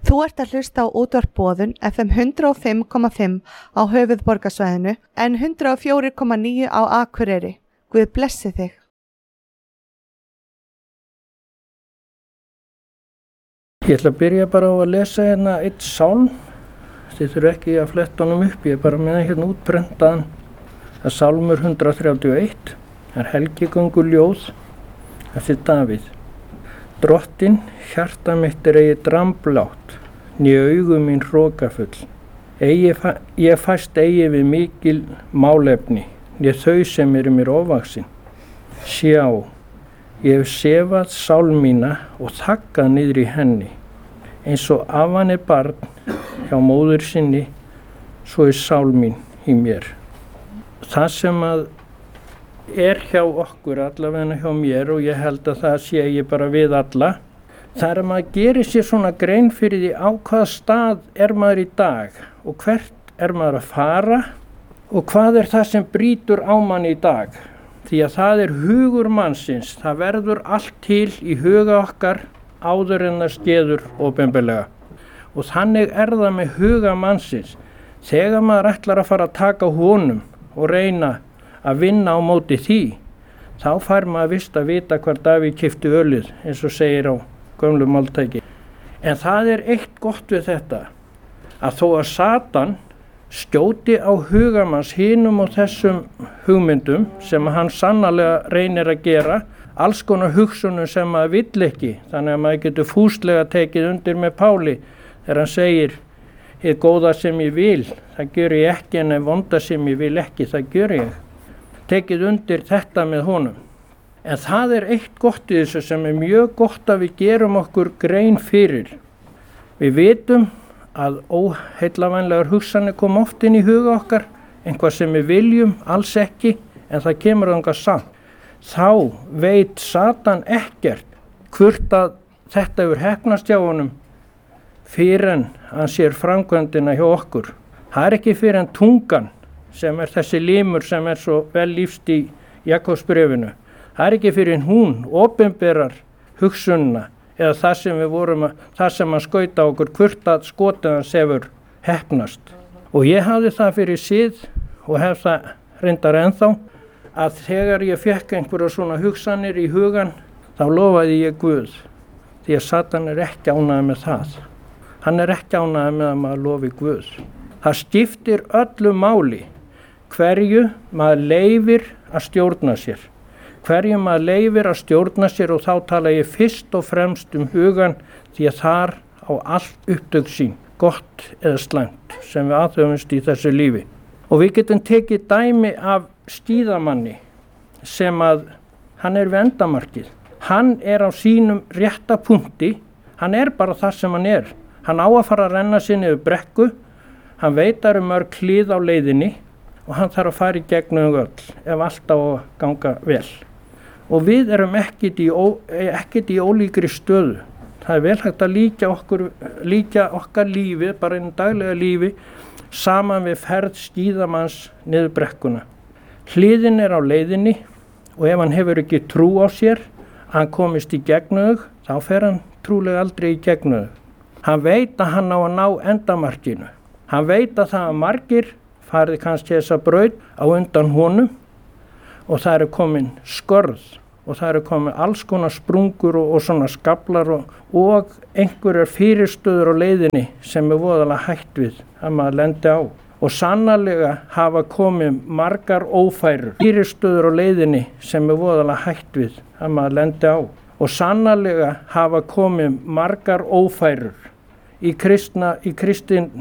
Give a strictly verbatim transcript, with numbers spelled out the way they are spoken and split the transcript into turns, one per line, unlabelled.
Þú ert að hlusta á útvarp Boðun F M hundrað og fimm komma fimm á höfuðborgarsvæðinu en hundrað og fjögur komma níu á Akureyri. Guð blessi þig.
Ég ætla að byrja bara á að lesa hérna eitt sálm. Þið þurfum ekki að fletta honum upp, ég er bara með hérna útprentaðan. Það er sálmur hundrað þrjátíu og eitt, það er helgigönguljóð eftir Davíð. Drottinn, hjarta mitt er eigi dramblátt, né augu mín hrokafull. Eigi, ég fæst eigi við mikil málefni, né þau sem eru mér ofvaxin. Sjá, ég hef sefað sál mína og þaggað niður í henni. Eins og afan er barn hjá móður sinni, svo er sál mín í mér. Það sem að er hjá okkur, allavega hjá mér, og ég held að það sé ég bara við alla, það er að maður gerir sér svona grein fyrir því á hvaða stað er maður í dag og hvert er maður að fara og hvað er það sem brýtur á mann í dag. Því að það er hugur mannsins, það verður allt til í huga okkar áður en það skeður opinberlega. Og þannig er það með huga mannsins. Þegar maður ætlar að fara að taka honum og reyna að vinna á móti því, þá fær maður vist að vita hvar Davíð keypti ölið, eins og segir á gömlu máltæki. En það er eitt gott við þetta, að þó að Satan skjóti á hugamanns hinum og þessum hugmyndum sem hann sannarlega reynir að gera, alls konar hugsunum sem maður vill ekki, þannig að maður getur fúslega tekið undir með Páli þegar hann segir, hið góða sem ég vil, það gör ég ekki, en ef vonda sem ég vil ekki, það gör ég. Tekið undir þetta með honum. En það er eitt gott í þessu sem er mjög gott að við gerum okkur grein fyrir. Við vitum að óheillavænlegar hugsanir kom oft inn í huga okkar, einhvað sem við viljum, alls ekki, en það kemur þangað samt. Þá veit Satan ekkert hvort að þetta hefur heppnast hjá honum fyrir en hann sér framkvæmdina hjá okkur. Það er ekki fyrir en tungan, sem er þessi limur sem er svo vel lífst í Jakobsbréfinu. Það er ekki fyrir hún opinberar hugsunna eða það sem við vorum að, það sem að skauta okkur hvort að skotið hans hefur heppnast. Og ég hafði það fyrir síð og hef það reyndar ennþá að þegar ég fekk einhverja svona hugsanir í hugan, þá lofaði ég Guð. Því að Satan er ekki ánægður með það. Hann er ekki ánægður með að maður lofi Guð. Það skiptir öllu máli. Hverju maður leifir að stjórna sér. Hverju maður leifir að stjórna sér og þá tala ég fyrst og fremst um hugan því að þar á allt upptök sín, gott eða slæmt, sem við aðhöfumst í þessu lífi. Og við getum tekið dæmi af skíðamanni sem að hann er við endamarkið. Hann er á sínum rétta punkti, hann er bara það sem hann er. Hann á að fara að renna sér niður brekku, hann veitar um mörg hlið á leiðinni, og hann þarf að fara í gegnum öll ef allt á að ganga vel. Og við erum ekkert í, ó, ekkert í ólíkri stöðu. Það er vel hægt að líka okkur, líka okkar lífi, bara einu daglega lífi, saman við ferð skíðamanns niður brekkuna. Hliðin er á leiðinni og ef hann hefur ekki trú á sér, hann komist í gegnum þau, þá fer hann trúlega aldrei í gegnum þau. Hann veit að hann á að ná endamarkinu. Hann veit að það er margir farið kannski þessa braut á undan honum og það eru komin skörð og það eru komin alls konar sprungur og, og svona skaflar og, og einhverjar fyrirstöður á leiðinni sem er voðalega hætt við að maður lendi á. Og sannarlega hafa komið margar ófærur, fyrirstöður á leiðinni sem er voðalega hætt við að maður lendi á. Og sannarlega hafa komið margar ófærur í kristna, í kristin